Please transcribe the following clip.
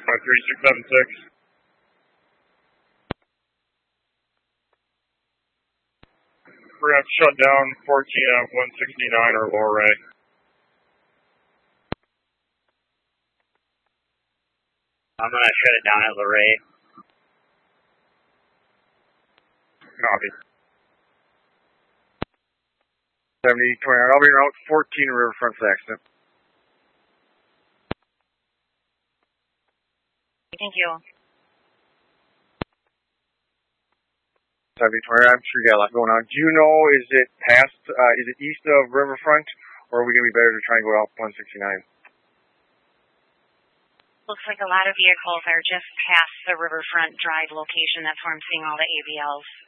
3676. We're going to have to shut down 14 at 169 or Luray. I'm going to shut it down at Luray. Copy. 7029, I'll be around 14 Riverfront accident. Thank you. 7029, I'm sure you got a lot going on. Do you know, is it past, is it east of Riverfront, or are we going to be better to try and go out 169? Looks like a lot of vehicles are just past the Riverfront Drive location. That's where I'm seeing all the ABLs.